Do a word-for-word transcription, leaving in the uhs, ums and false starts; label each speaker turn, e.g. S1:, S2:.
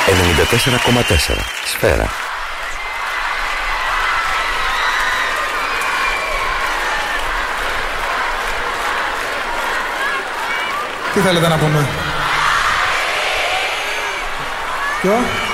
S1: ενενήντα τέσσερα κόμμα τέσσερα Σφαίρα.
S2: Τι θέλετε να πούμε? Ποιο?